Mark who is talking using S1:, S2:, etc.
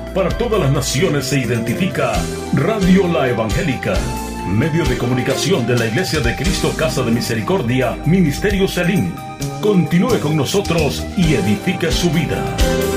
S1: para todas las naciones se identifica Radio La Evangélica, medio de comunicación de la Iglesia de Cristo Casa de Misericordia, Ministerio Selim. Continúe con nosotros y edifique su vida.